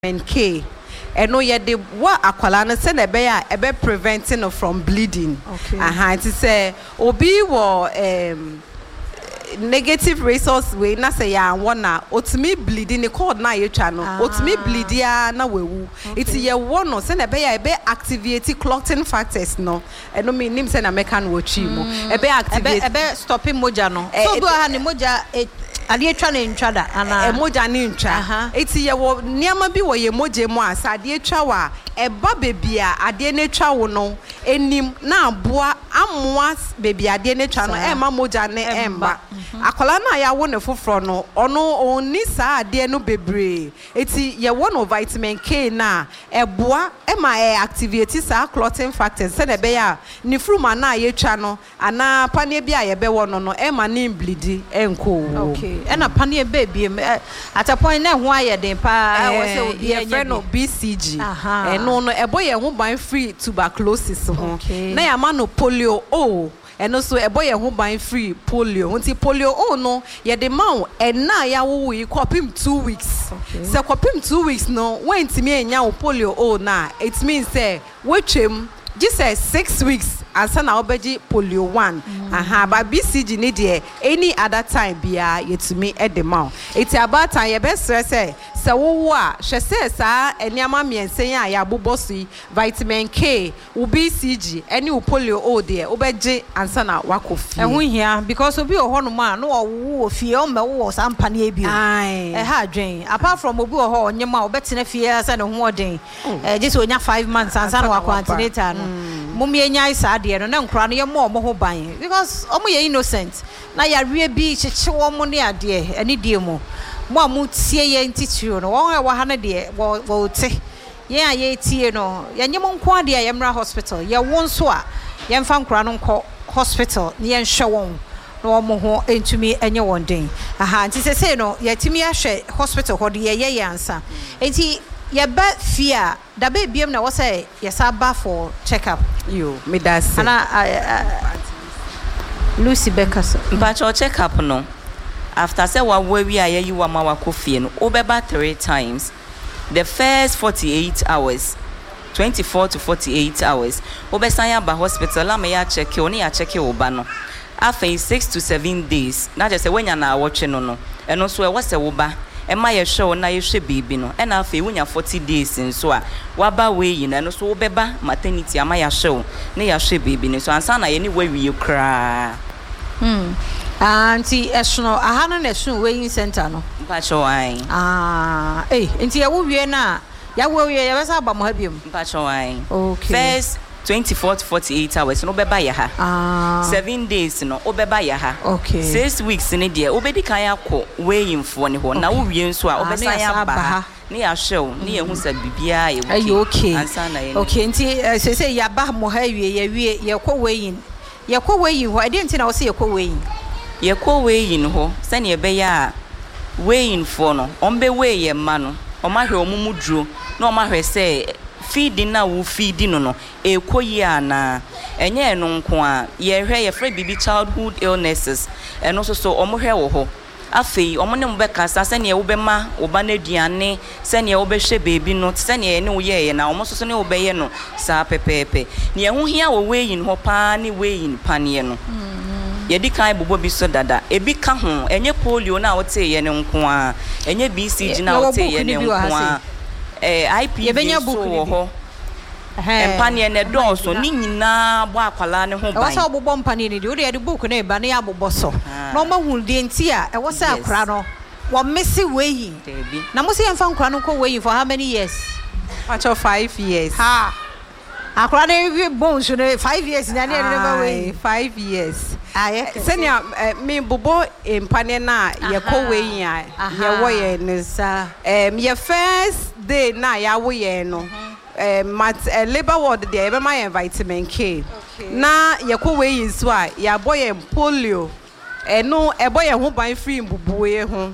K. And no yet the what aqualana send a bear a preventing from bleeding. Okay. It say obi wo negative resource we na say ya wana otimi bleeding the cord na ye channel otimi bleed ya na wewu it's ye one send a bear be activate clotting factors no and no mean him send a mekan wo chi mo e be activate e be stopping moja no so do ha ni moja ade twa na ntwa da ana moja ni ntwa eti ye wo niama bi wo ye moje mu asa ade twa wa eba bebia ade ne twa wo no enim na aboa amoa bebia ade ne twa no e ma moja ne emba akola na ya wo ne foforo no ono oni sa ade no bebre eti ye wo no vitamin K na eboa e ma activate sa clotting factors se na be ya ni fruma na ye twa no ana pane bia ye be wo no no e ma ni bleed enko. Okay. And a panier baby at a point now why I didn't pay a friend of BCG and no a boy who buy free tuberculosis. Okay. Now a man of polio and also a boy who buy free polio. Until polio no ya the mount and now ya we cop him 2 weeks. So cop him 2 weeks no when to me and ya polio na it means say which him just say 6 weeks and son obeji polio 1 but BCG need there any other time bia yet to me at the mount it's about time your best say wo she says eniama miense ya bobosi vitamin K u BCG any polio there obeji and son wakofi ehun hia because obi oho no ma no wo fie o me wo sampane ebio ha dwen apart from obi oho onyema obetena fie asa ne ho oden just onya 5 months and son wakwantinata no mumye nya isa de no na nkura no ye mo ho ban because omo ye innocent na ya wie bi cheche wo mo ne ade ani die mo amu tie ye ntitiro no won wa ha na de wo te ye a ye tie no ye nyem nko ade a ye mra hospital ye won so a ye mfa nkura no nko hospital ne ye nhwe won no mo ho entumi enye won den nti se no ye timi ahwe hospital ho de ye ansa enti ye ba fear da be biem na wo say ye sa ba for check up me that's ana Lucy Becker but your check up no after say wa we are you wa ma wa kofie no obeba 3 times the first 48 hours 24 to 48 hours obesan ya ba hospital la me ya check you ya check you ba no after 6 to 7 days na just say when ya na watch no eno so e wo se wo ba e ma ye show na ye hwe baby no e na after wunya 40 days nso a wa ba we yi na no so obeba maternity ama ya show na ya hwe baby no so ansa na ye ni wa wie kra anti esno ahana na esno weighing center no mpacho ai enti ya wo wie na ya wo wie ya besa ba mo ha biem mpacho ai okay first 24 to 48 hours no beba ya ha 7 days no obeba ya ha okay 6 weeks ni de obedi kan akọ weighing fo ne ho na wo wie nso a obesa ya ba ni ya show ni ye hu sa bibia ye okay ansa na ye okay enti se ya ba mo ha wie ye kọ weighing ho ade enti na wo se ye kọ weighing ye ko weighing ho se ne be ya weighing for no ombe weigh ye ma no omahwe omumuduro na omahwe se feeding na wo feeding no ekoyi ana enye no nko a ye hwe ye free baby childhood illnesses eno so omohwe wo ho afei omone mbeka sa se ne wo be ma oba na duane se ne wo be hwe baby no se ne ne wo ye na omo so ne wo be ye no sa pepepe ne ho hia wo weighing ho pa ne weighing panie no yedi kan bobo bi so dada ebi ka ho enye polio na wote ye ne nko a enye BCG na wote ye ne nko a IPV so wo ho empane ne dɔɔso ni nyina bɔ akwala ne ho ban ɛwɔ sɛ ɔbobɔ mpane ne de wo de book ne ba ne ya bobɔ so na ɔmahu de nti a ɛwɔ sɛ akra no wɔ mesi weighing na mo se yɛmfa nkra no kɔ weighing for how many years after 5 years akra ne bones no 5 years na ne never weighing 5 years senia me bobo empane na ye ko weighing a ye wo ye ne sa ye first day na ya wo ye no labor ward there be my vitamin K na ye ko weighing so a ya boy polio no e boy ho ban free mbubuwe ho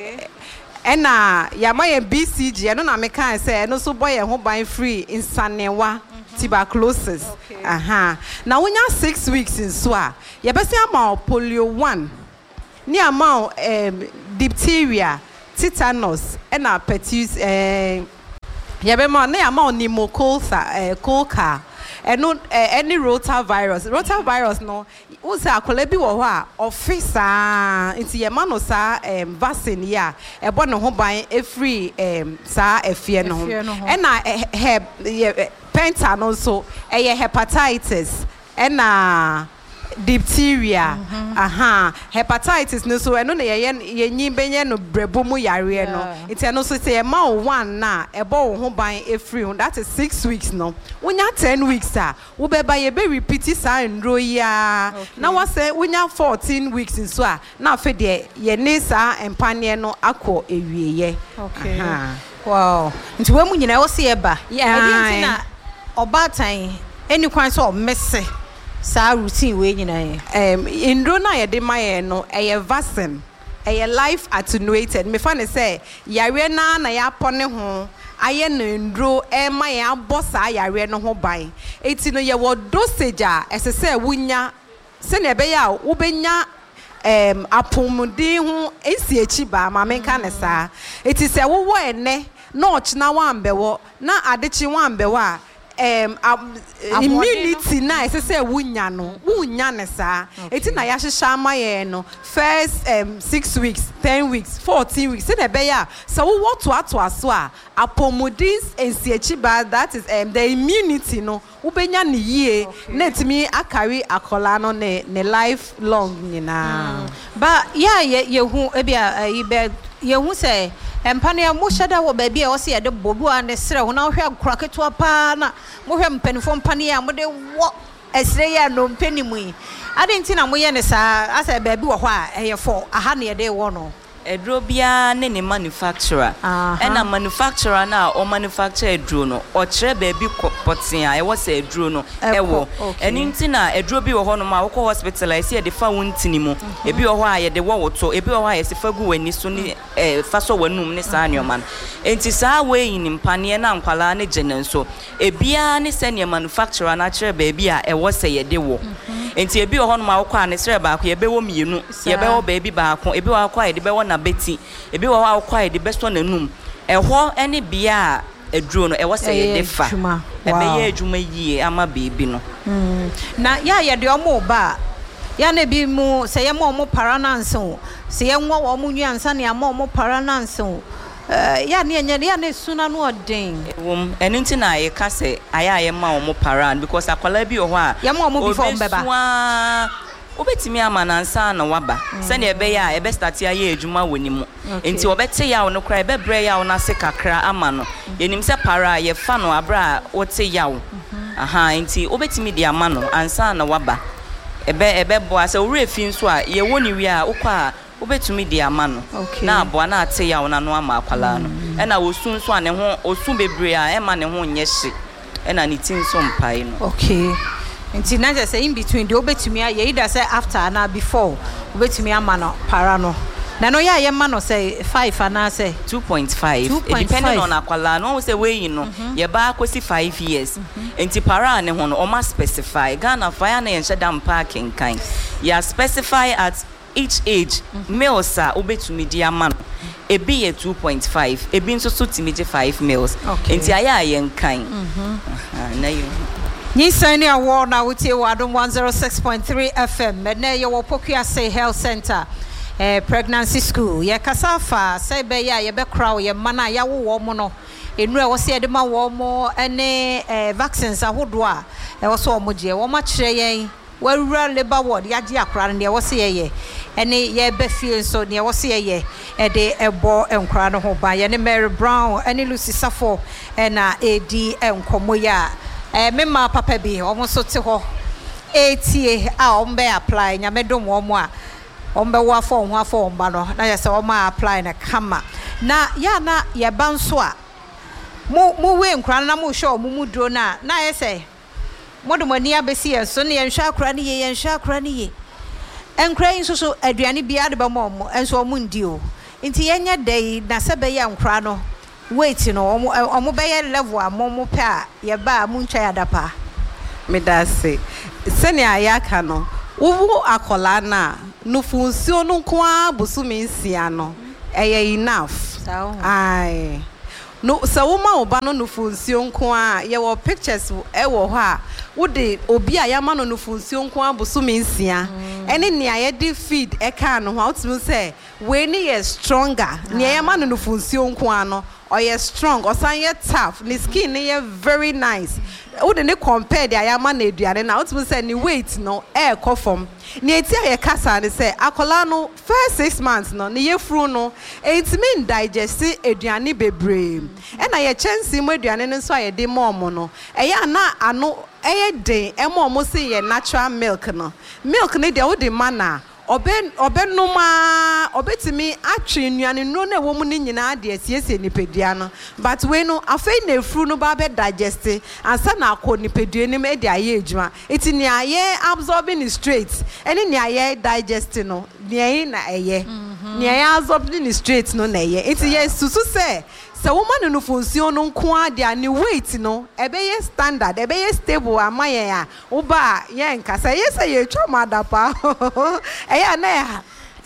na ya my BCG no na me kan say no so boy ho ban free insanewa tuberculosis na wonya 6 weeks so a ye be say ama polio 1 ni ama diphtheria tetanus na pertussis Yabema na ya ma pneumococcal any rotavirus no usa akola bi wo ho a office nti ye ma no sa vaccine ya ebo ne ho ban free sa afie no na penta no so hepatitis na diphtheria hepatitis no so eno na ye nyi benye no brebo mu yare no it eno so say ma one na ebo wo ho ban free that is 6 weeks no wonya 10 weeks wo beba ye be repeat sa ndro ya na wo say wonya 14 weeks nso na afa de ye ne sa empane no akọ ewieye okay wow nti we mu nyina wo se ye ba e di na obatan eni kwan so messe sa routine we nyina indro na ye de maye no vaccine life attenuated me fa ne say yare na ya pone ho aye no indro ma ya bossa yare no ho ban eti no ye wo dosage ese say wunya se ne be ya wo benya apomudi ho esi echi ba ma menka ne sa eti se wo wo ene na ochina wambewo na adechi wambewo a immunity na say wunya ne sa eti na ya hihya amaye no first 6 weeks 10 weeks 14 weeks say na be ya so wo to aso a apomudis ensiachi ba that is the immunity no wo benya ne yie na etimi akari akola no ne life long nyina ba ya yehu ebia ibe yehu say empania mo shada wo ba bia wo se de bobu a ne sere ho na wo hwe akuraketo pa na mo hwe mpanifo mpane a mo de wo esre ya no mpanimu yi ade nti na mo ye ne sa asa ba bi wo ho a eyefo aha ne de wo no edro bia ne manufacturer na manufacturer na o manufacture edro no o kire ba bi potin a e wo se edro no ewo eni nti na edro bi wo ho no ma wo ko hospital a se de fa wontini mu ebi wo ho a ye de wo woto ebi wo ho a ye se fa gu wani so ni fa so wanum ne sa nyoman enti sa we yin mpane na nkwala ne genen so ebia ne se ne manufacturer na kire ba bi a e wo se ye de wo enti ebi wo ho no ma wo ko a ne sere ba ko ye be wo mienu ye be wo ba bi ba ko ebi wo ko a ye de be wo na beti ebi wo wa kwa de besto nanum eho ene bia eduro no ewo se ye defa ebe ye adwuma yie ama beebi no na ya de omo ba ya na bi mu se ye mo parananso se ye nwo wo mu nyansa ne ama mo parananso ya ne enye ya na suna no odin eni nti na ye ka se aya ye ma wo mo paran because akwala bi wo ho a ye mo before mbeba obetimi ama na nsa na waba se na ebe ya ebe start ya ye adwuma woni mu enti obete ya wo no kra ebe bre ya wo na se kakra ama no yenim se para ye fa no abra wote ya wo enti obetimi di ama no ansa na waba ebe bo ase ore fi nso a ye woni wi a ukwa obetumi di ama no na abo na ate ya wo na no ama akwala no e na wosu nso a ne ho osu bebre a e ma ne ho nye hye e na ne tin so mpai no okay nti na just say in between the obetumi a ye either say after na before obetumi ama no para no na no ya ye ma no say 5 ana say 2.5 depending on akwala no say we no ye ba akosi 5 years nti para ne ho no o ma specify Ghana fire na ye shedam parking kan ya specify at each age males a obetumi di ama no ebi ye 2.5 ebi nso so timije 5 males nti aya ye nkan na you Nisani awo na wutie wadum 106.3 FM na ye wo Pokua Say Health Center pregnancy school ye kasafa say be ya ye be kraw ye mana ya wo mo no enu e wo se de ma wo mo ene vaccines ahodo a e wo so mo je wo ma kire yen wawura labor ward ya je akra ne wo se ye ene ye be feel so ne wo se ye e de ebo enkra no ho ba ye ne Mary Brown ene Lucy Safo na edi enkomo ya mema papa bi omo so te ho etie a ombe apply nyamedom omo a ombe wa fo ho afo omba no na ye se omo apply na kama na ya na ye banso a mu we nkra na mu show mu duro na ye se modomani abesi ye so ne ye nhwa akra ne ye nhwa akra ne ye enkra yin so aduane bia de ba mo enso omo ndi o nti ye nya dai na se be ye nkra no wait no omo be ye level amomo pe a ye ba mu ntwa ya dapa me da se ne ayaka no wo akola na no funcio no kwa busumi nsia no eye enough ai no so woman oba no nufunsuo nko a ye wo pictures e wo ho a wo de obi a ya ma no nufunsuo nko abosome nsia ene ne aye de feed e ka no ho otum say we ni ye stronger ne ya ma no nufunsuo nko ano or ye strong or san ye tough ni skin ni ye very nice wo de ne compare de ya ma na eduane na otum say ni weight no e ko form ni eti ye kasa ne say akola no first 6 months no ne ye fru no entimi digest eduane bebre e na ye chance mo eduane no so aye de mom no e ya na ano e den e mom say ye natural milk no de wo de mana obenuma obetimi atwe nnuane no na wo mu ni nyina de asiesie nipadua no but we no afei na efru no ba be digest ansa na akọ nipadua ni me de aye adwuma eti ni aye absorbing straight eni ni aye digest no ni aye na eye ni aye absorbing straight no na eye eti ye susu se woman no function no nko ade ani weight no ebe ye standard ebe ye stable amaye a uba ye nkasa ye say ye twa madapa eya na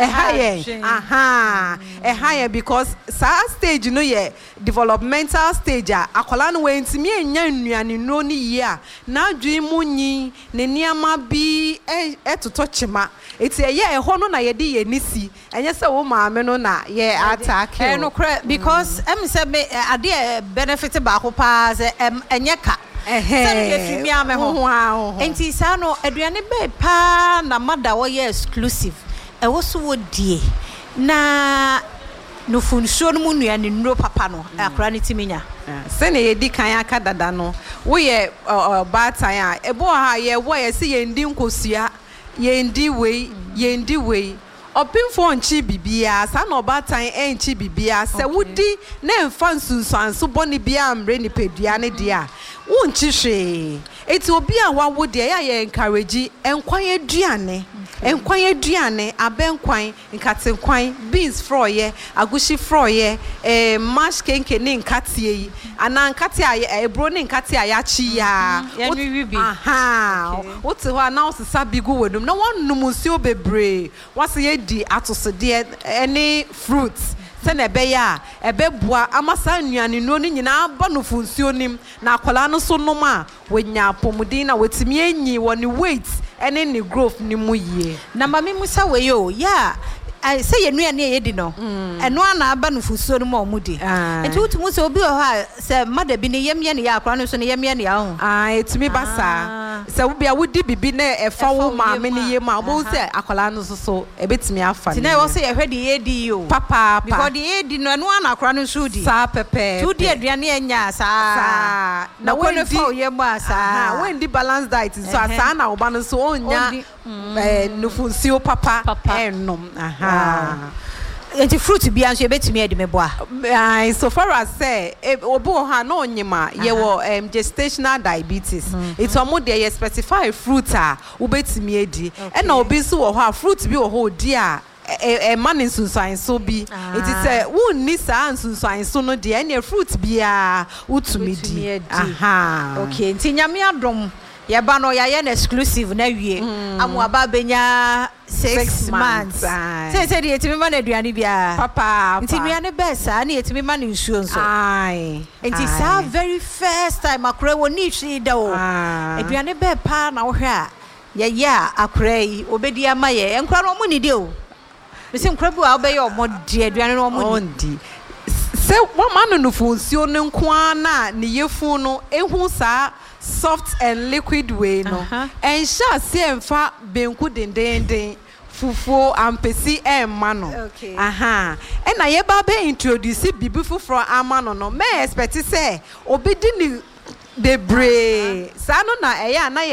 higher because sa stage no ye developmental stage akola no we ntimi enya nnuane no ni ye a na adwi munyi ne niama bi etoto chima eti ye ho no na ye de ye nisi enye se wo maame no na ye attack no because em se be ade benefit ba ko pa se enye ka se fi ame ho enti sa no aduane be pa na mada wo ye exclusive e wo so wo die na no funsuo no mu nuane nro papa no akra ne timinya se ne ye di kan aka dada no wo ye batan a ebo ha ye wo ye se ye ndi nkosua ye ndi wei opinfo nchi bibia sa na obatan enchi bibia se wudi na emfa nsunsanso boni bia amre ni pedua ne dia wonchi hwe eti obi a wawo de ya ye encourage enkwan aduane abenkwan nkatenkwan beans froye agushi froye mash kenke ne nkatie yi ana nkate a ebro ne nkate a ya chi ya wote ho ana osesa bigu wedum na wonnum nsuo bebre wase ye di atosede any fruits se na ebe ya ebe bua amasa nnuane no ni nyina aba no funsuo nim na akola no so nom a wenya pomudin na wetimi enyi woni weight ene ni growth ni mu yie na mami musa we yo ya say ye nuane ye di no eno ana aba no funsuo no mo mudi enti utumu se obi o ha se mada bi ne yemye ne ya akora no so ne yemye ne ya ho etimi basa se wo bia wodi bibi na efa wo maame ne yema obo se akola no so ebetimi afa ne na wo se ye hwede ye di yo papa because the ye di no eno ana akora no so di sa pepe tu di aduane enya sa na wo ne fa yema sa when di balance diet so sa na oba no so onya no funsuo papa enom enti fruit bi anso ebetimi edi meboa so far as say obo ha no onyima ye wo gestational diabetes it's omo de ye specify fruit a obetimi edi e na obi so wo ha fruit bi wo ho di a man nsunsan so bi it is wonni sa nsunsan so no de e fruit bia utumi di okay enti nyame adom ye ba no ya ye na exclusive na wie amu aba benya 6 months say de etimi ma na aduane bia papa nti nuane be sa na etimi ma na nsuo nso nti sa very first time akure woni hwi da o aduane be pa na wo hwe a ye ya akure yi obedi ama ye enkura no mo ni de o me se nkura bu a obe ye omode aduane no mo ndi se wo ma no funsuo ne nko ana ne yefu no ehu sa soft and liquid way no and sha se emfa benku dendenden fufuo ampesi emma no and na ye ba be introduce bibi fufuro ama no me expect say obedi ni bebre sa no na eya na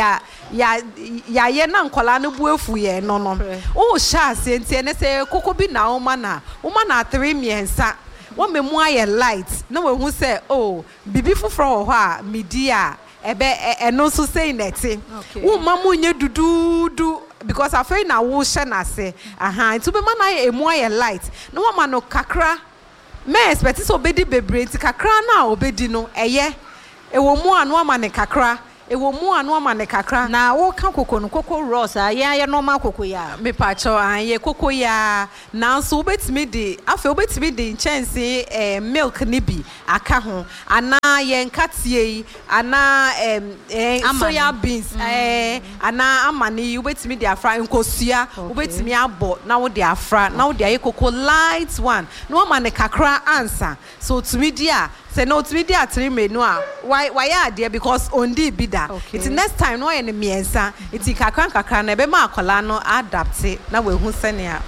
ye na nkola no buefu ye no o sha se ntie ne se kokobi na uma na 3 miensa wọ́n me mu aye light na we hu say oh bibi fufuro ho a media ebe eno so say neti wo mamu nye dududu because afei na wo hye na se nti be ma na emu aye light na wo ma no kakra me expect so obedi bebre nti kakra na obedi no eye ewo mu anu ama ne kakra ewo mu anu ama ne kakra na wo ka koko no koko ross ya normal koko ya me pacho ye koko ya na so obetimi de afa obetimi de chance milk ni bi aka ho ana ye nkatie ana soya beans ana amani obetimi de afra nkosua obetimi abo na wo de afra na wo de aye koko light one no ama ne kakra answer so tumi dia say no tumi dia 3 menu a why are there because ondi bi da it next time no ye ne miensa it kakra na be ma akola no adapt na we hu senia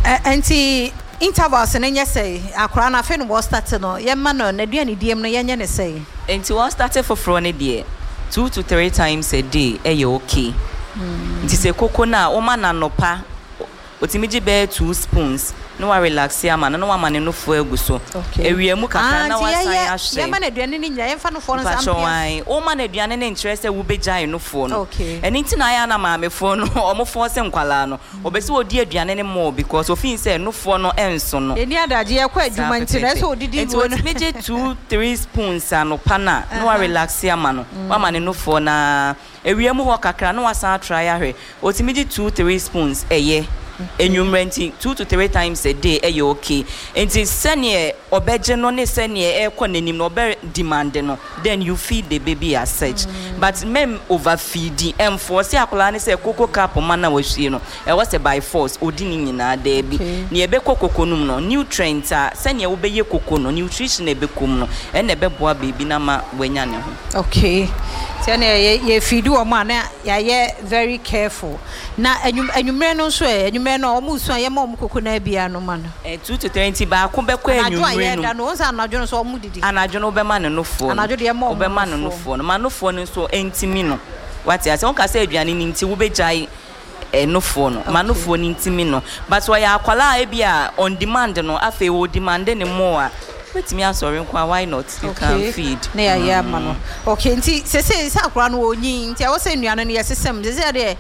anti intervals na nye say akora na fe no wo start no ye ma no na duane diem no ye nye ne say anti we start for fro ne de 2 to 3 times a day okay nti se koko na o ma na nopa otimiji be 2 spoons no wa relax ya ma no wa ma ne no fo aguso ewiemu kakra na wa san ya hye ya ma na duane ni nya ye fa no fo no sampe o ma na duane ne interest e wo bejai no fo no eni nti na ya na ma me fo no o mo fo se nkwala no obesi odi aduane ne mo because ofin say no fo no enso no eni adaje ye kwa adwuma nti na so odidi wo no meje 2-3 spoons anopa na no wa relax ya ma no wa ma ne no fo na ewiemu ho kakra no wa san try ya hwe otimiji 2-3 spoons eye enumerenti 2 to 3 times a day okay enti sene obeje no ne sene e nanim no obe demand no then you feed the baby as such but mem overfeeding enforce akola ne say koko cap man na wahwie no e was by force odi ni nyina da bi ne ebe koko num no nutrients a sene wo beye koko no nutrition ebe kom no e na ebe boa baby na ma wanya ne ho okay sene ye feed wo ma na ye very careful na enumere no so enumere no omusu ye ma omukoko na bia no ma no 2 to 20 ba ko be kwa enumere no no so anajo no so omudidi anajo no be ma ne no fo anajo de ma be ma no fo no ma no fo no so entimi no wati ase on ka say aduane ni nti wo be jai no fo no ma no fo ni ntimi no but wa ya akwala e bia on demand no afa wo demand ne mo a let me answer why not you can feed na ya ma no okay nti se akora no onyi nti a wo say nuano ne yesesem se de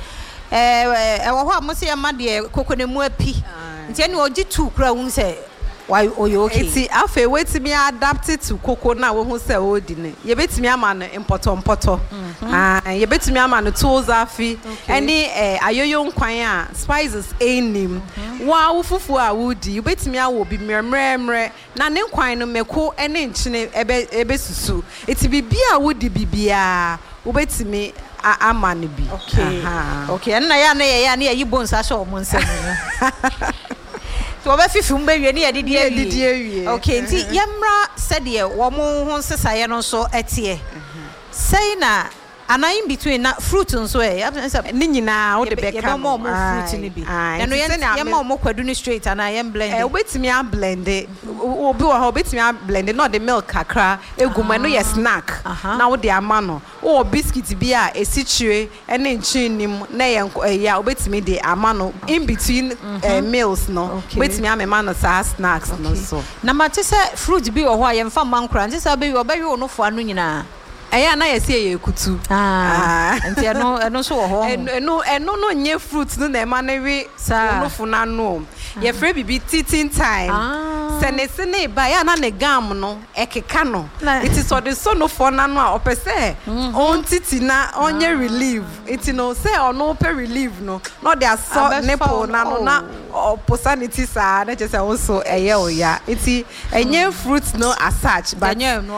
wo ho amose ya ma de koko ne mu api nti ene ogi 2 kura hu se why oyo okay nti afa wetimi adapt to koko na wo hu se odi ne ye betimi ama no impoto ye betimi ama no tools afi any ayoyo nkwan a spices enim wa wo fufu a wodi ye betimi awo bi mremremre na ne nkwan no meko ene nchine ebe susu eti bibia wodi bibia wo betimi ama no bi okay na ya na ye yi bonsa so mo nsem no so oba fifi mbe wie ne yedidi awie okay nti yemra said ye wo mo ho sesaye no so etie say na ana in between na fruit nso ni nyina wo de be ka mo fruit ni bi na no ye ma mo kwadu ni straight ana ye blend obetimi a blend obi wo ha obetimi a blend no the milk kakra eguma no ye snack na wo de ama no wo biscuit bi a esichire ene nchinim na ye ya obetimi de ama no in between meals no obetimi a mema no sa snacks no so na ma te se fruit bi wo ho a ye mfa mankra nte se be wo no fo anu nyina eya na yesi ye kutu nti eno so wo ho eno no nye fruit no na ema na wi no funa no ye free bibi teething time sene ba ya na ne gam no ekeka no it is so the so no for na no a opese on titi na onye relief it no say ono pe relief no dey so nipple na no na opportunity sa na just also eye oya iti enye fruit no as such but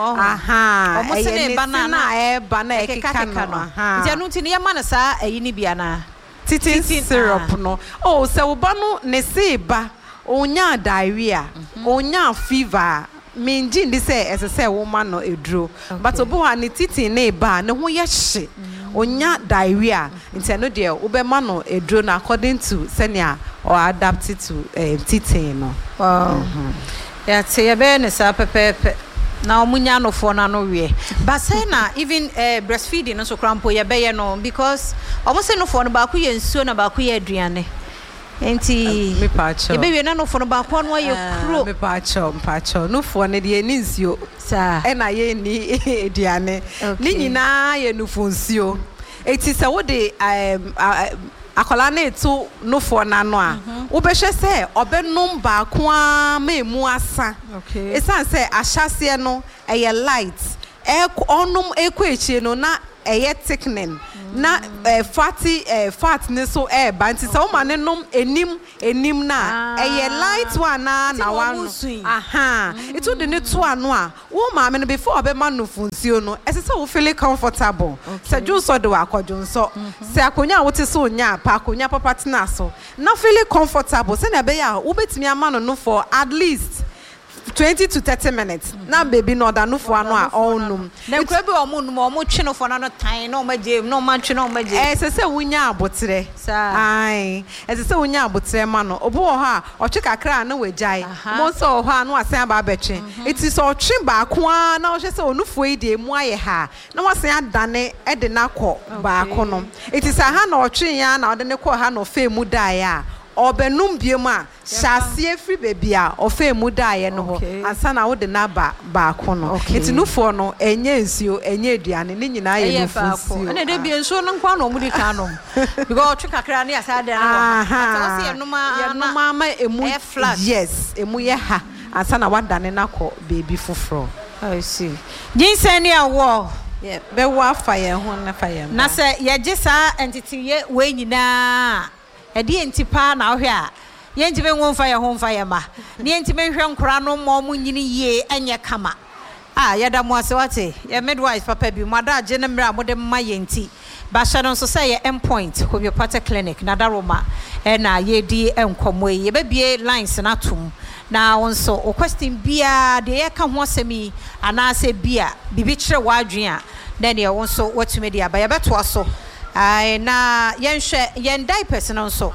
omo se ne banana na ekeka no nti anu nti ne yema na sa eyi ni bia na teething syrup no se wo ba no ne se ba onya diarrhea onya fever minji ndi se esese woman no eduro but obo ha ne titi ne ba ne ho ye hye onya diarrhea nti no de obema no eduro na according to senior or adapted to titi no ya te ye be ne sa pepepe na omunya no fo na no we but say na even breastfeeding no so krampo ye be ye no because omo se no fo no ba ku ye nsuo na ba ku ye aduane enti me pacho ebe we na no fo no ba ko no ye kro me pacho no fo ne de ni nsuo sa e na ye ni aduane ni nyina ye no fo nsuo eti se wo de akola na eto no fo na no a wo be hwe se obenum ba ko a memu asa esan se ahyase no eye light onum ekwechi no na thickening na fat ne so ba nti so ma ne nom enim na light one na one it would need to anu a wo ma me no before be ma no funsuo no ese se wo feel comfortable se junso de wa akwadwonso se akonya wo te so nya pa akonya papa tena so na feel comfortable se na be ya wo betimi ama no for at least 20 to 30 minutes. Na baby no da no for anu a onum. Na nkwa bi omo twe no for na no tan na omo je no ma twe na omo je. Se wunya abotre. Ai. Se wunya abotre ma no. Obo ho a otwe kakra na wejai. Mo so ho a no asen aba betwe. Iti so twe ba ko a na o hwe se onufu yi de mu aye ha. Na wasen adane e de na kọ ba ko no. Iti sa ha na otwe ya na ode ne kọ ha no fe mu da ya. Obenum biemu a shasie free baby a ofe mu daaye no ho ansa na wo de na ba ko no etinufo no enye nsuo enye aduane ne nyina ye nufusuo ene de bi nsuo no nkwa no mu di kan no because otwe kakra ne asa de no ho so ye noma ma emu yes emu ye ha ansa na wadane na ko baby foforo I see jinsen ne awo be wa fa ye ho na fa ye na se ye gisa entity ye we nyina edi entipa na ohwe a ye ntime nwomfa ye ho mfa ye ma ne ntime hwe nkora no mo mu nyini ye enye kama yada mo ase wate ye midwife papa bi mada age ne mra mo de ma ye nti ba hye no so say ye endpoint homeopathic clinic na daroma na ye di enkomo ye be bie lines na tum na wonso o question bia de ye ka ho asemi ana se bia bibi kire wadwen a na ne wonso watumi dia ba ye beto aso na yen diapers no so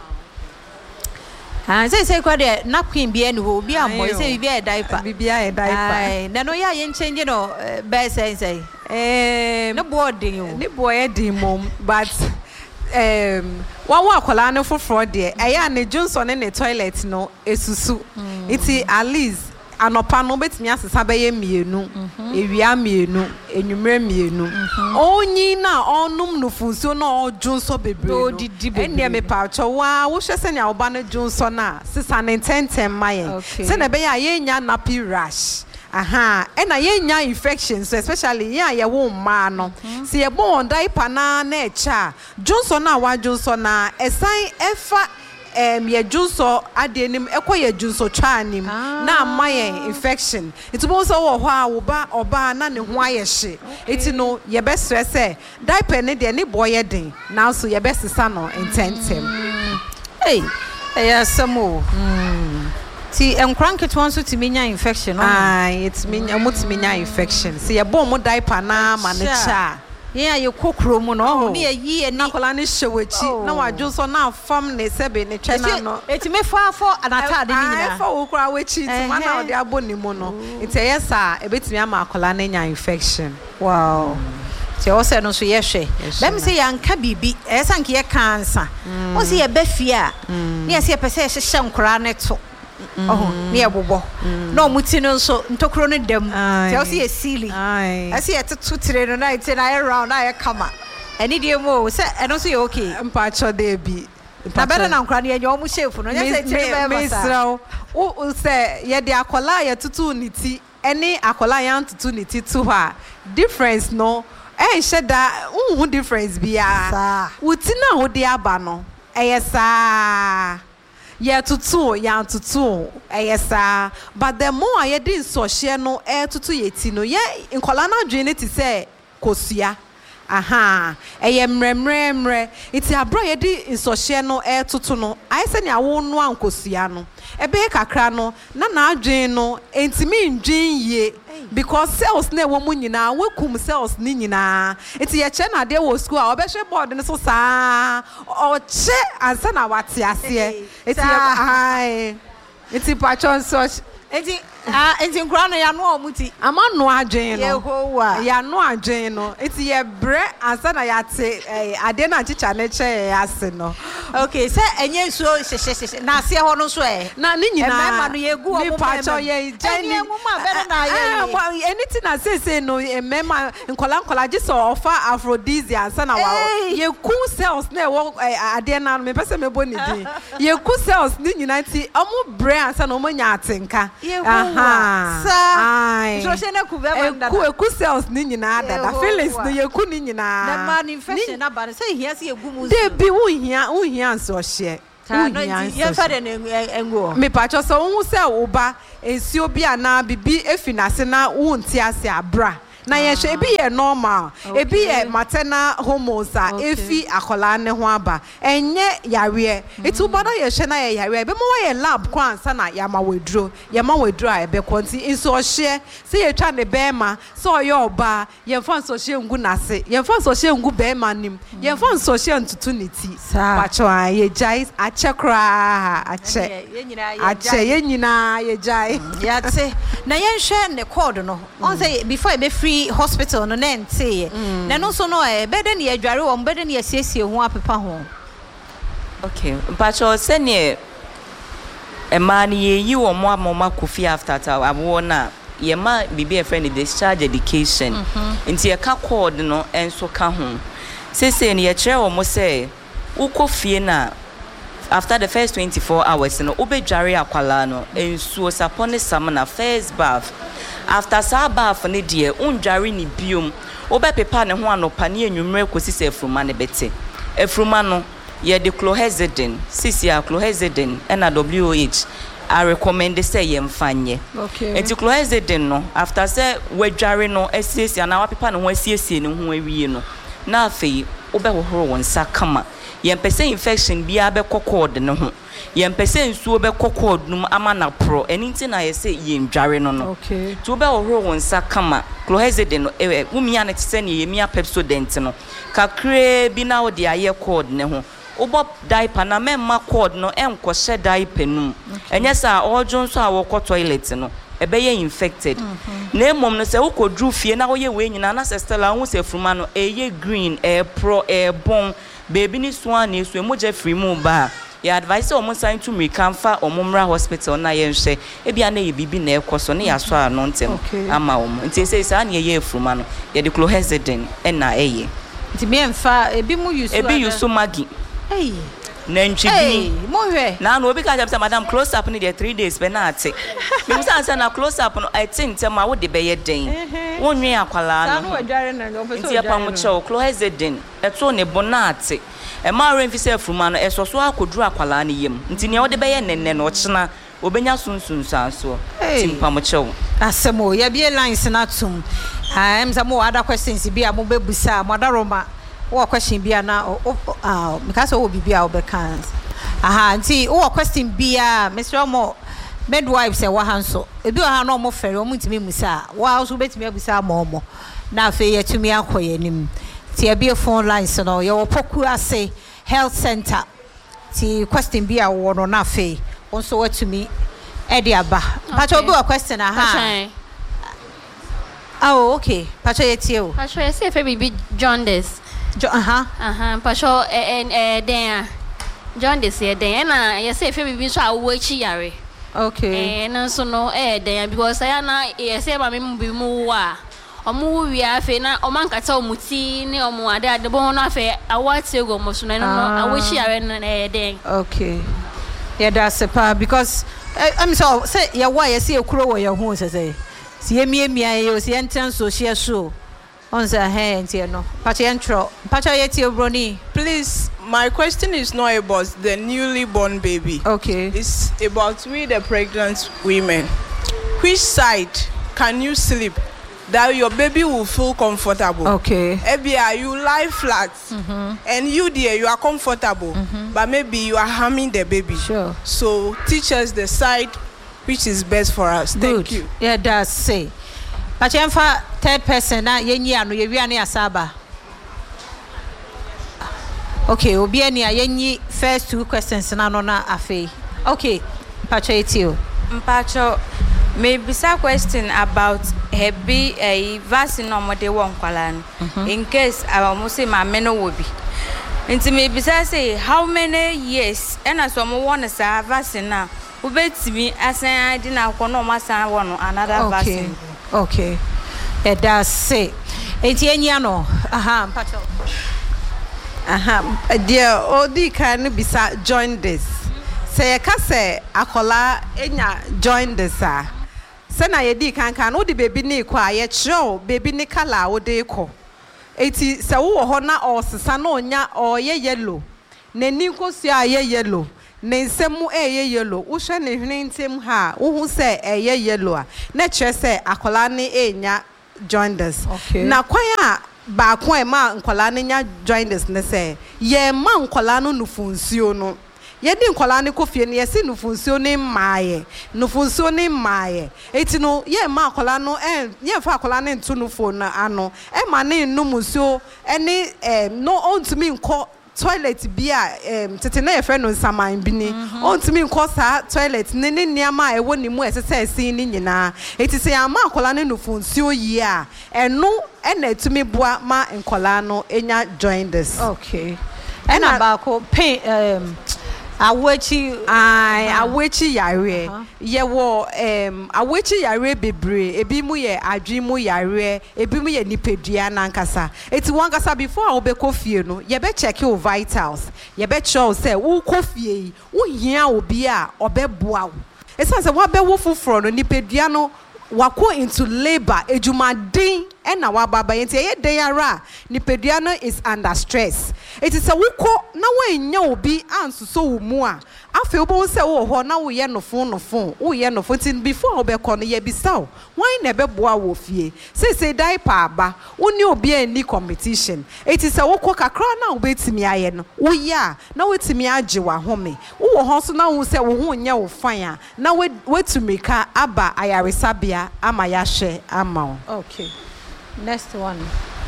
say kwa de napkin bia ni ho bia mo say bia diaper na no ya yen change no be say no boarding ni boy dey mom but wa akola no foforo de eya ne Johnson ne toilet no esusu iti at least anopa no betimi asesa be ye mienu ewia mienu enwumre mienu onyi na onum no funso na ojunso bebre no enne me pa chowa wo hwese ne oba no junso na sisa ne tentem mayen se na be ya ye nya nappy rash ena ye nya infection so especially ye wo mma no se ye bon diaper na echa junso na wa junso na esan efa ye junso adenim ekoye junso twanim na amaye infection itubo so wo ho a wo ba oba na ne ho ayehye eti no ye be stress diaper ne de ne boy den now so ye be sisa no intentem samo ti enkranket won so ti menya infection it's menya mutiminya infection se ye bon mo diaper na ma ne cha ye kokro mu no ne yi na kola ne hyewachi na wadwo so na afam ne sebe ne twena no eti me fa anata de nyina fa wo kra wachi ti ma na ode aboni mu no eti yesa ebetimi ama kola na nya infection wow ti o se no so ye hwe dem se yanka bibi esa nke ye cancer o se ye bafia ne ye se ye pese ye hye nkora ne to ne ye bobo no muti no so ntokro ne dem ti o se ye sili ase ye tutire no na ite na ye round na ye kama eni de mo se eno so ye okay mpa cho de bi na better na nkra ne ye omu chef no ye se tire be ba sa o se ye de akola ye tutu niti eni akola yan tutu niti to ha difference no sheda unhu difference bia wuti na ho de aba no eyesa ye tutu ya tutu eyesa but the more ye din so hye no tutu yeti no ye nkola na dwen ti se kosua eye mremremre iti abro ye di nsohye no tutu no ayese ne awo no ankosua no ebe kakra no na adwen no entimi ndwen ye because cells na wo munyina wekum cells ni nyina iti ye che na de wo school a obehwe board ne so saa o che ansa na wate ase iti patron so enti nkura no ya no omuti ama no adwen no Yehowa ya no adwen no iti ye bre ansa na ya te ade na chicha ne che ase no okay se enye so hye na ase ho no so na ni nyina ma no ye gu o mo patron ye jeni ma bere na ye anything na say no mema nkola ji so offer aphrodisiac ansa na wa ye ku cells na wo ade na no me pese me boni din ye ku cells ni nyina ti omo bre ansa na omo nya atenka so na ku be banda ku cells ni nyina dada feelings no ye ku ni nyina na manifestation na ba say hia se egu mu de bi wo hia nso hye ya fare na engo me pacho so wo se wo ba ensuo bi ana bibi efinase na wo nti ase abra na ye hwe ebi ye normal ebi ye maternal hormones a efi akola ne ho aba enye yare etu bodo ye hwe na ye yare be mo ye lab kwa ansa na ya ma wedro a ebe konti inso hye se ye twa ne be ma so ye oba ye mfa nso hye ngu nase ye mfa nso hye ngu be ma nim ye mfa nso hye ntutu ne ti pacho ye jai ache kra ache ye nyina ye jai ya te na ye hwe ne code no on say before e be free hospital no nente na no so no bede na adware wo bede na siesie ho apepa ho okay pacho sene emani yi wo mo amoma kofi after ta abo na ye ma bibi e friend discharge education nti e ka code no enso ka ho sese ne ye kire wo mo say ukofie na after the first 24 hours no obedware akwala no ensuo sapone samna first bath after sa bath ne de undware ni biom obepepa ne ho anopa ne enwumre kosi se efruma ne bete efruma no ye de chlorhexidine cisia chlorhexidine na WH I recommend say ye mfanye enti chlorhexidine no after say wadware no asiesie na wapepa ne ho asiesie ne ho awie no na afei obehohoro won sakama yempese infection bia be kokod ne ho yempese nsuo be kokod num ama na pro eninti na yese yendware no no to be ohoro wonsa kama chlorhexidine no wumia na tse ne yemia Pepsodent no kakre bi na odi aye code ne ho obo diaper na memma code no enko hye diaper num enye sa ojo nso a wo toilet no ebe ye infected na emom no se ukodru fie na wo ye we nyina na se Stella hu se fruma no eye green pro bon baby ni swan ni so emoja free mu ba ya advice o mo sign to me kamfa o momra hospital na ye nhwe e bia na ye bibi na ekoso na ya so anontem ama o mo nti say sa na ye fruma no ye de chlorhexidine na eye nti me emfa ebi mu use magi na nchibi mo hwe na no obi ka jam say madam close up ni dey 3 days be na ate me musa say na close up no I think say ma wo de be ye den wonwe akwala no nti ya pa mo chew chlorhexidine eto ne bonate e ma renfi say fruma no esoso akoduru akwala ne yem nti ne wo de be ye nenne no chena obenya sunsunsanso tim pa mo chew asemo ya bie lines na tum am some other questions bi am be busa modaroma wo question bia na because wo bibia wo be kan nti wo question bia Mr. Omo midwife say wa hanso ebi ha na omo fere omo ntimi musa wa so betimi abusa omo na afi yetumi akoye nim ti ebie phone lines no ye wo poku ase health center ti question bia wo no na afi onso watumi edi aba pacho obi wa question okay pacho yetie o pacho ye say fe bibi jaundice pacho den jaundice ye den na ye say fe bibi so awo echi yare na so no den because I na ye say ba me bi mu wa omu wi afi na o man kata omuti ni omu ade bo no afi awati ego mo so na no awo echi yare na den yeah that's a because I'm so say ya why you see ekuro wo your hu say si emiemia ye o si enten so share show on the hand you know pacha yeti obroni. Please, my question is not about the newly born baby. It's about we the pregnant women. Which side can you sleep that your baby will feel comfortable? Ebia, you lie flat and you dear you are comfortable but maybe you are harming the baby. So teach us the side which is best for us. Thank you. Yeah, that's say. But you have third person na yenyi anu yewi ane asaba. Obi eni yenyi first two questions na no na afi. Mpacho etio. Mpacho maybe some question about heavy a vaccine no mode won kwala no. In case I say ma me no wo bi. Nti maybe say how many years and as some one say vaccine na ubetimi asan adi na kono ma san won another vaccine. It does say etienya no mpacho dear odi kan bisa join this say ka say akola enya join this se na ye di kankan no de baby ni kwa ye chiro baby ni kala wo de ko eti se wo ho na o sesa na onya o ye yellow na ni nkosu a ye yellow ne nsemu ye yellow wo hwe ne hwene ntem ha wo hu se ye yellow a na kire se akola ne enya jaundice na kwan a ba ko e ma nkola ne nya jaundice ne se ye ma nkola no nufunsuo no ye di nkola ne kofie ne ye si nufunsuo ne maaye eti no ye ma akola no ye fa akola ne ntu nufo na ano e ma ne numusuo ene no ontumi nko toilet bia tete na ye fe no saman bi ni ontumi nko sa toilet ne niama ewo ni mu esese sin ni nyina eti se ya ma akola ne nufunsuo yi a eno ena etumi boa ma nkola no enya jaundice ena ba ko pain awechi yare ye wo awechi yare bebre ebi mu ye adwi mu yare ebi mu ye nipedua na nkasa eti won nkasa before wo be kofie no ye be check your vitals ye be show say wo kofie wo hia obi a obeboa wo esa say wo be wo fufuro no nipedua no wako into labor ejumadin ena wababa yenti ye den ara nipedua no is under stress it is a wuko na wanya obi ansuso wo mu a afi obo se wo ho na wo ye no fon wo ye no fon tin before obekọ no ye bisaw wan na beboa wo fie say diaper aba woni obi ani competition it is a wuko kakra na obetimi aye no wo ya na wetimi age wa home wo ho so na wo se wo ho nya wo fan a na wetumika aba ayaresabia ama ya hwe ama okay next one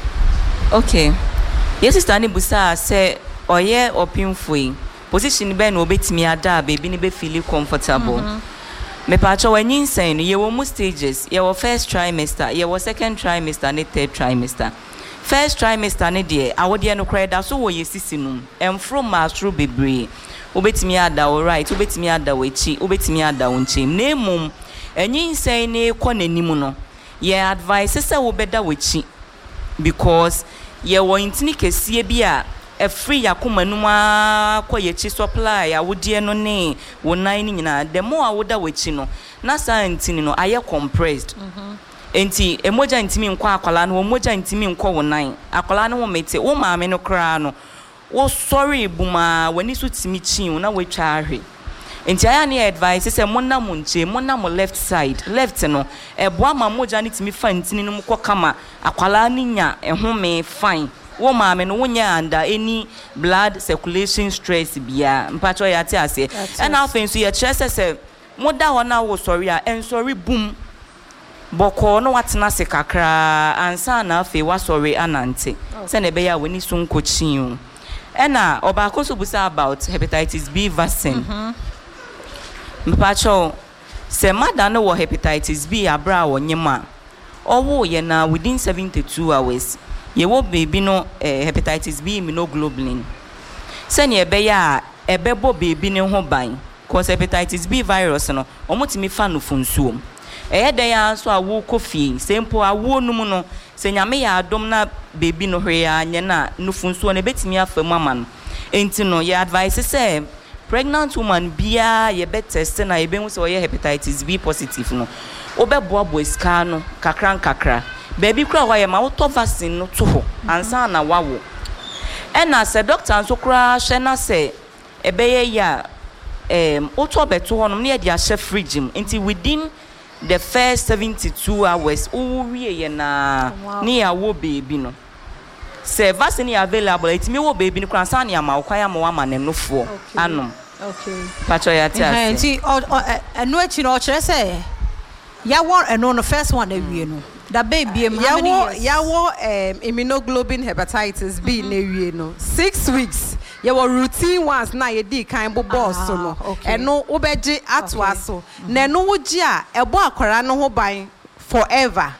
yes sister ni busa say oye opinfui position be na obetimi ada baby ni be feel comfortable me pa cho wanyin say no ye wo mu stages ye wo first trimester ye wo second trimester ne third trimester first trimester ne de awode no kra da so wo ye sisinum emfro maastro bebre obetimi ada all right obetimi ada wechi obetimi ada wonchi na emum enyin say ne ko nanim no ye advice say wo beda wechi because ye wo intini kesie bi a free yakoma numa kwa ye chi supply ya wodie no ne wonan ni nyina the more a woda wechi no na sa ntini no aye compressed enti emoja ntimi nkwa akwala no emoja ntimi nkwa wonan akwala no wo mete wo maame no kra no wo sorry buma wani so timi chi na wo twa ahwe enti aya ne advice say monna munche monna mo left side left no eboa ma moja ne timi fa ntini no mko kama akwala ni nya ehome fine wo maame no wonya under any blood circulation stress bia mpacho ya ti ase and afin so ye chese se moda ho na wo sorry a en sorry boom boko no watena se kakra ansa na afi wa sorry anante se na be ya wani so nkochi ena obako so busa about hepatitis B vaccine mpacho se mada no wo hepatitis B abra wo nyema owo ye na within 72 hours ye wo baby no hepatitis B immunoglobulin sene ebe ya ebebo baby ne ho ban cause hepatitis B virus no omotimi fa no funsuom den ya so awo kofie sempo awo num no se nyame ya adom na baby no hwe ya nye na no funsuo ne betimi afa mama no enti no ye advice say pregnant woman bia ye be test na ye be hu se ye hepatitis B positive no obeboabo iska no kakra baby kra wa ye ma wo to vaccine no to ho ansa na wawo ena se doctor anso kra hwe na se ebeye ya oto beto ho no ne dia hye fridge until within the first 72 hours uwie ye na ne ya wo baby no se vaccine available it me wo baby no kra ansa na ya ma kwa ya ma wa ma no fo anom pacho ya ti ase nti eno echi no kire se ya wo eno no first one ewie no da baby yawo immunoglobulin hepatitis B na wie no 6 weeks yawo routine ones na ye di kan bo boss no eno obeje atwa so na eno woji a ebo akwara no ho ban forever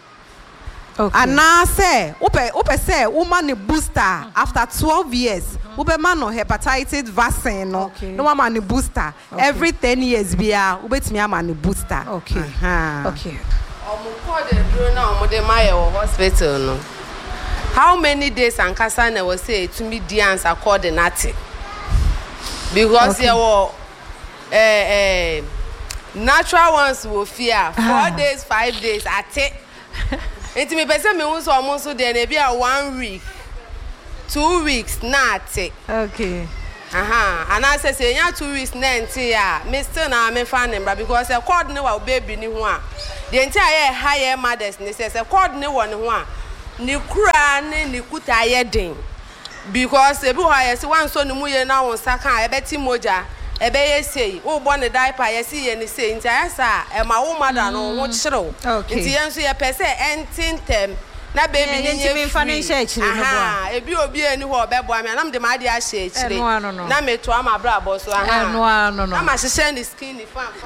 ana say ope say woman ne booster after 12 years ube man no hepatitis vaccine no no woman ne booster every 10 years bia ubetimi ama ne booster okay call the drone now the my hospital no how many days and kasa na was say to me the answer coordinate because there were natural ones will fear 4 days 5 days at it. Enti me pese me unso omonso de na bia 1 week 2 weeks na ate. Okay. And I say nya 2 weeks na enti ya me still na me fan number because e cord ne wa baby ni ho a. The entire higher mothers ne say cord ne wo ne ho a. Ni kura ne ni kuta ye den. Because ebi ho ya se wan so ne mu ye na won saka e beti moja e be ye sei wo bo ne diaper ye si ye ne sei nti ayasa e ma wo mother no wo chiro. Nti ye nso ye pese entintem na baby ni nye fa ne hye chire no bo ebi obi eni ho obebo am na mde ma de a hye chire na me to am abra bo so no na ma hye ni skin ni fa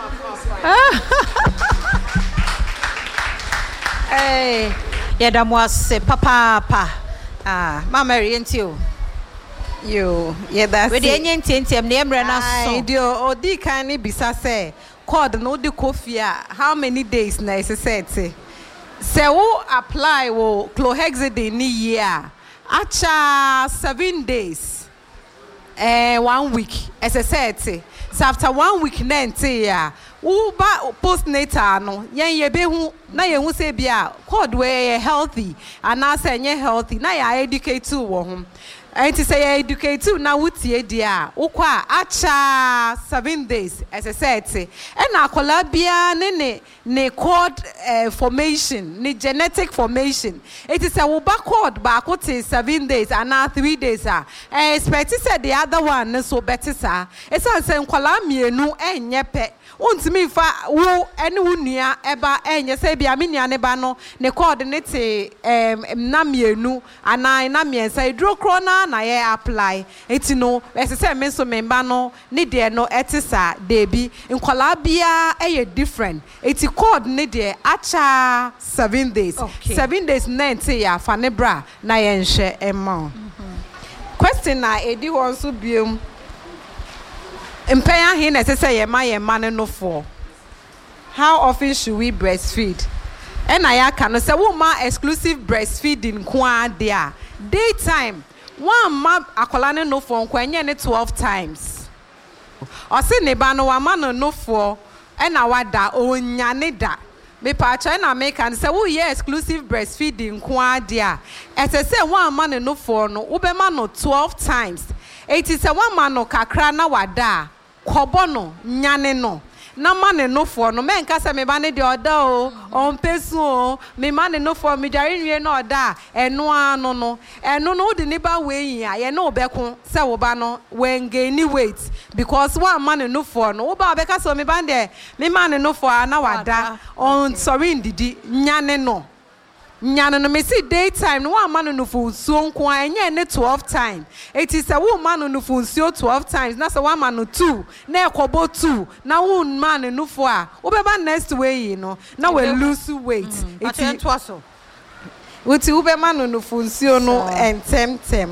eh ye da mo ase papa Mama Mary enti yo yeah that's we dey entientiam na emre na so dio odi kan ni bisa say cord no di kofia how many days na isesete say wo apply wo clohexidine ni year acha 7 days 1 week isesete so after 1 week na enti ya wo ba postnatal no yen ye be hu na ye hu say bia cord we healthy and na say nye healthy na ya educate wo ho enti say ya educate na wutie dia ukwa acha 7 days isesete e na akola bia ne cord formation ne genetic formation it is a wo ba cord ba akoti 7 days and 3 days expect say the other one ne so better sa e say nkola mienu enye pe untimi fa wo ene wo nua eba enye say bia me nua ne ba no ne coordinate na mienu anan na miensa eduro kro na ye apply eti no ese say me so memba no ne de no etisa debi nkwala bia eye different eti code ne de acha 7 days 7 days 90 ya fa ne bra na ye nhwe ema question na edi won so biom Impaya hin say ye man no for. How often should we breastfeed? And I can say woman exclusive breastfeeding kwa there. Daytime, one month akolane no for kwenye ne 12 times. Or say neba no man no for and awada onyane da. Me pacha na make and say wo ye exclusive breastfeeding kwa there. As I say one man no for no ubema no 12 times. It is a one man no kakra na wada. Kobono nyane no na mane no for no men kasa me ba ne de oda o on pesu o me mane no for me dare nwie no oda eno ano no eno no de ne ba we yin ye no obeko se wo ba no when gain weight because one mane no for no wo ba obeka so me ba de me mane no for na wada on sorry ndidi nyane no nyane no me see daytime no one man no for so nko anya ne 12 times it is a woman no for so 12 times na so one man no 2 na ekobo 2 na one man no for a wo be ba next way no na we lose weight it is twaso uti wo be man no for so no entem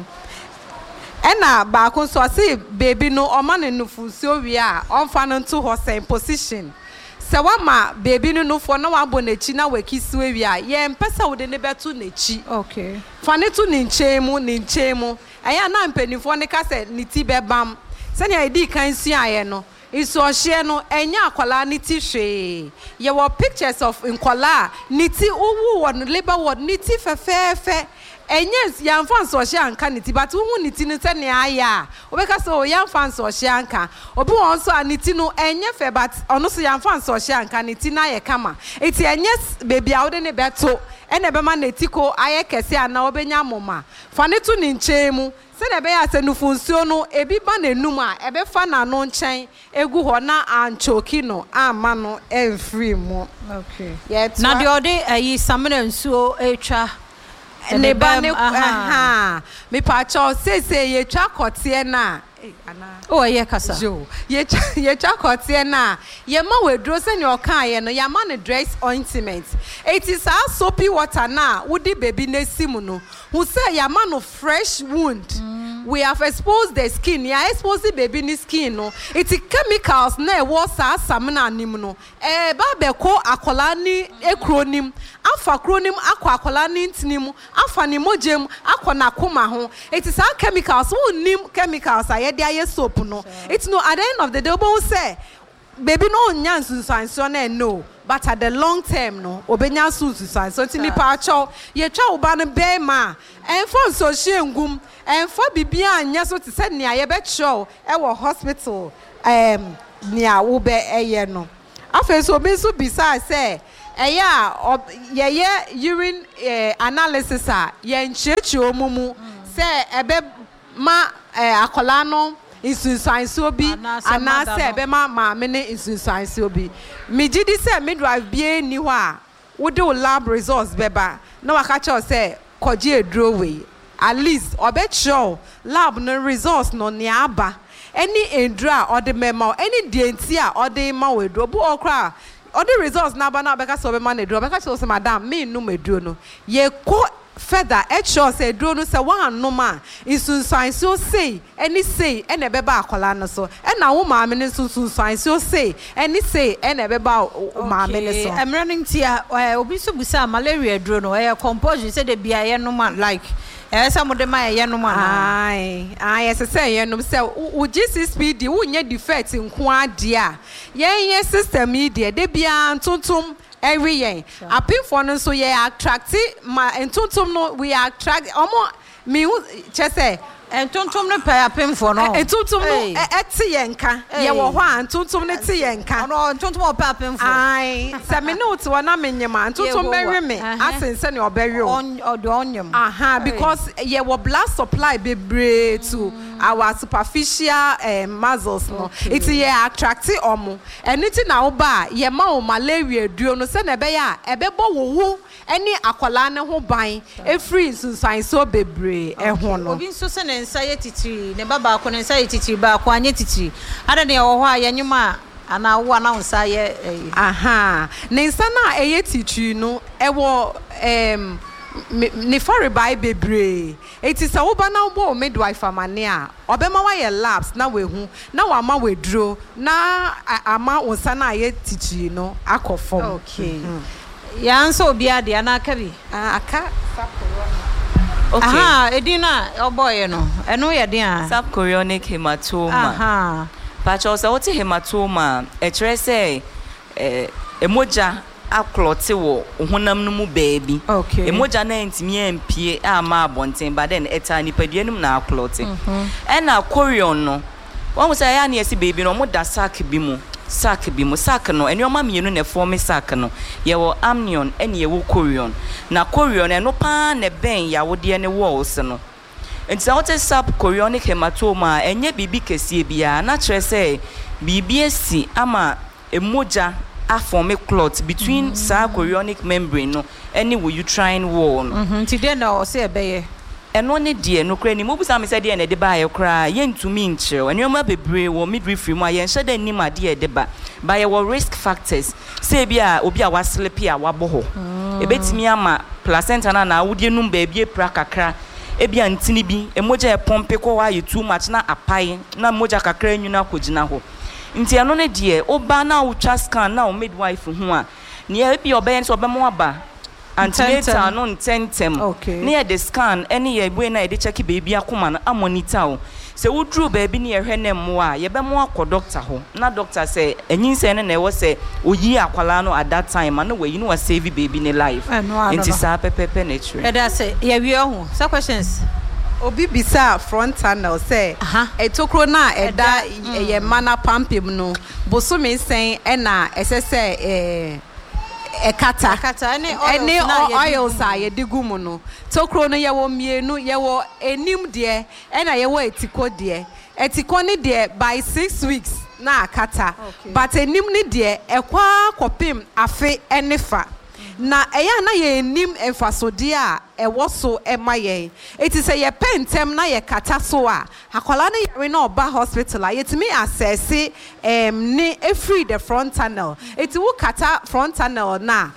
ena ba ko so say baby no o man no for so we a on fa no to horse position se wama baby no for na wabo nechi na wakisi we a ye mpesa wo de ne betu nechi okay fane tu ni nchemu aya na mpanifo ne ka se ni ti bebam se ne edi kan sua ye no iso hye no enya akwala ni ti hwe ye wo pictures of nkwala ni ti owu won labor ward ni ti fefefe enyes yan fan so hye anka ni ti but wu ni ti ne se ne aya obeka so yan fan so hye anka obi won so aniti no enye fe but ono so yan fan so hye anka ni ti na ye kama eti enyes baby a wode ne beto ene be ma na etiko aye kese ana obenya moma fa ne tu ni nchemu se ne be ya se nufunsuo no ebi ba na enum a ebe fa na no nchen egu ho na anchoki no ama no free mo okay na de ode ayi samena nsuo etwa ne ba ne me pa cho se ye twa kote na oh ye kasa jo ye twa kote na ye ma wedro se ne okan ye no ya ma ne dress ointment it is our soapy water na wudi baby na simu no who say ya ma no fresh wound we have exposed the skin ya expose the baby ni skin no it is chemicals na e wo sa samna nim no ba be ko akola ni ekronim afa kronim akwa akola ni ntinim afa ni mojem akona koma ho it is our chemicals who nim chemicals aye dia ye soap no it no at the end of the day obo say baby no nyansu sanso na no but at the long term no obenya susu sanso ti mi pa cho ye twa oba no be ma enfo so hye enfo bibia anya so te se nea ye be cho e wo hospital nea wo be eye no afa so be so bisa say ye urine analysis a ye nchechi omumu say ebe ma akola no insunsaiso bi anase be ma me ne insunsaiso bi me gidi say midwife bi ni ho a wo de lab results beba na waka cho say koje eduro we at least obecho lab no results no ne aba any endra or the memo any dentia or the ma we do bu okra or the results na ba na beka so be ma na eduro beka so say madam me no meduro no ye ko further it sure say duro no say one no ma insunsan so say any say and e beba akola no so and na wo ma me ne insunsan so say any say and e beba ma me ne so emre ntia obi so busa malaria duro no e composure say de bia ye no ma like some of them are no man. I say, you know, so G6PD, who nye defect in Quadia. Ye system media, they be an tuntum every year. A pin for no so ye attract my and tuntum no we attract almost me just say. And tuntum ne pay a pin for no. And tuntum no etienka. Ye wo hwan tuntum ne tienka. No tuntum pay a pin for. Aye. Se me no to na menyema tuntum bury me. Asense ne obury on the onion. Aha, because ye wo blood supply bebre to our superficial muscles no. It ye attract omo. Anything na oba ye ma o malaria duo no se na be ya ebebo wo any akwala ne ho ban e free sunsan so bebre e ho no. Obi so se nsa titiri ne baba ko nsa titiri ba ko anye titiri ada ne wo ho a yenyuma ana wo ana nsa ye aha ne nsa na eye titiri no e wo ne fore bai bebre eti se wo ba na wo midwife amane a obema wa ye labs na we hu na wa ma we duro na ama nsa na ye titiri no akofom. Okay. Ya nso obi ade ana aka bi aka saporo. Okay. Aha, edina oboye no. Eno ye den a. Subchorionic hematoma. Aha. Pacho se wote hematoma, e kire se emoja aklot wo honam no mu baabi. Okay. Emoja na ntimi ampie ama abonten but then eta nipadua num na aklot. Na chorion no. Won say ya na esi baabi no mo da sack bi mu. Sack no enioma mienu na form sack no ye wo amnion ene ye wo chorion na chorion eno pa na ben ya wo de ne walls no enti what is subchorionic hematoma enye bibi kesie bia na kire say bibi esi ama emoja a form a clot between chorionic membrane no ene wo uterine wall no nti de na o se ebeye eno ne de no kra ni mo busa me se de na de ba ye kra ye ntumi nkyerɛ enioma bebre wo midwifery mu aye nhye de nim ade de ba ye wo risk factors say bia obi a wasleep a wabɔ ho ebetimi ama placenta na awudie num ba bia pra kakra ebia ntini bi emoja e pompe ko wa ye too much na apai na moja kakra nwuna kogina ho nti eno ne de oba na utwa scan na o midwife ho a ne ebia obaye so obemo aba antenatal no tentem near the scan any ye we na e de check baby akoma na monitor se wudru baby ne ye hwene mo a ye be mo akọ doctor ho na doctor say enyinse ne na e wo say oyi akwala no at that time na we you know save baby ne life nti sa pepepe nature e da say ye wi ho some questions obi bisa front tunnel say etokro na eda ye mana pampim no bosome sen e na ese ekata any oils a ye digumu no tokro no ye wo mienu ye wo enim de e na ye wo etiko ne de by 6 weeks na akata but enim ne de ekwa kopim afe enefa na eya na ye enim enfasode a ewo so emaye eti say ye pentem na ye kata so a akwala na yare na oba hospital a yetimi assess ne free the front tunnel eti wo kata front tunnel na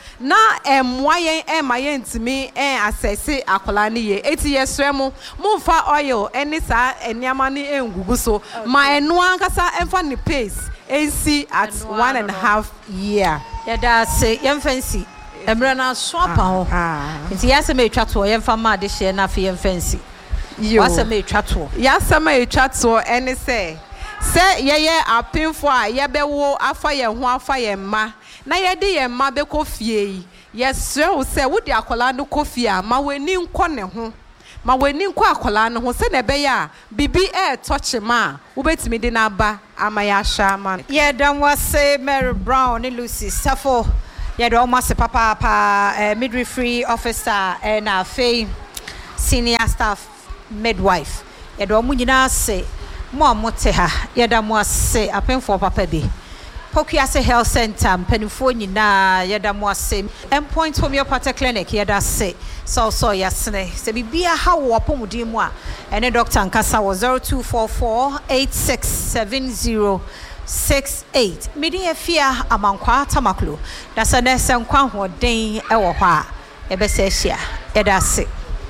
emwaye emaye ntimi assess akwala ne ye eti ye swemu mumfa oil eni sa eniama ne engugu so ma enu ankasa emfa ne pace AC at 1.5 year ya da say yemfancy emre na swapa ho nti ya se me twa to ye fama de hye na fe ye fancy yo wa se me twa to ya se me twa to ene se se yeye apemfo a yebewo afa ye ho afa ye ma na yede ye ma be kofie yesre wo se wo de akola no kofie ma weni nko ne ho ma weni nko akola no ho se na be ya bibi touch ma wo betimi de na ba ama ya sha ma ye dan wase Mary Brown ni Lucy Safo ye do almost papa midwifery officer and afei senior staff midwife ye do mu nyina se mo amote ha ye da mo ase apemfo papa bi Pokuase Health Center mpanifo nyina ye da mo ase Endpoint Homeopathic Clinic ye da se so yasne se bibia ha wo apomudi mu a ene doctor nkasa wo 0244867068 midi efia amankwa tamaklo da se na se nkwa hoden e wo hɔ a e be se ahia ye da se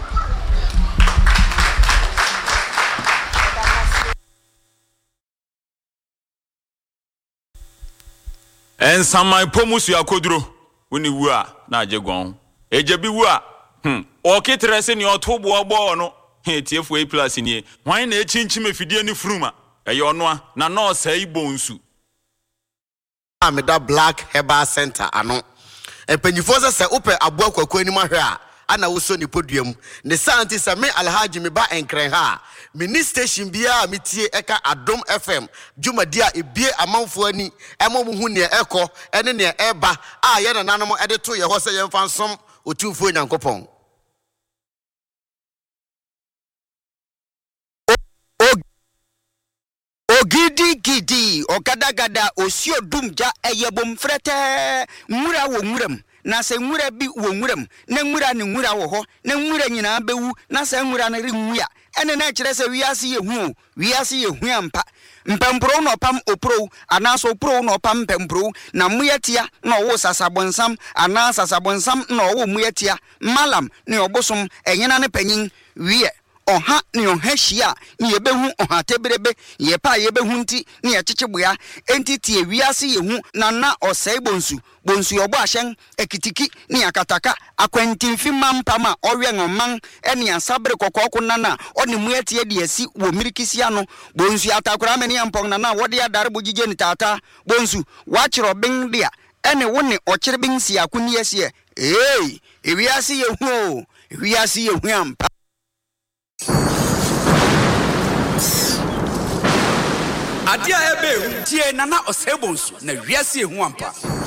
En samai pomusu akoduro woni wu a na ajegon ejebi wu a o ketrese ni otobo ogbo no tiefo e plus ni hwan na echinchi mefidie ni fruma eye ono a na no sai bonsu ameda Black Herbal Center ano empanyifo se ope aboa kwakwa ni mahwe a ana woso ni podium ne santi se me Alhaji me ba enkren ha mini station bia metie eka Adom FM dwumadi a ebie amanfo ani emomuhu ne eko ene ne eba a ye nananom ede to ye ho se ye mfa nsom otumfo nyankopon Gidi okadagada osio dumja eyebom frete nwura wo nwuram na se nwura bi wo nwuram na nwura ne nwura wo ho na nwura nyina bewu na se nwura ne renwua ene na kire se wiase ye hu ampa mpempro no pam opro anaso opro no pam mpempro na muyetia na wo sasabonsam ana sasabonsam na wo muyetia malam ne obosom enyina ne panyin wie oha ni oha hia ni yebehu oha tebrebe yepa yebehu nti ni yechicheboya entity ewiase yehu na osai bonsu yobo ahyen ekitiki ni akataka akwantimfi mampama owen oman ene asabre kokoko nana oni muetie de asi wo mirikisia no bonsu atakora meni ampong na wode adare bogije ni tata bonsu wachiro bin dia ene woni okire bin si akuni asie ewiase yehu ampa Adia ebe tie nana osebonsu na wiase ehu ampa